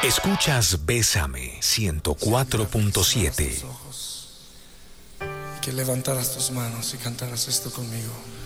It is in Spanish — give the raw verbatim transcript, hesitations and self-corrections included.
Escuchas Bésame ciento cuatro punto siete. Que levantaras tus manos y cantaras esto conmigo.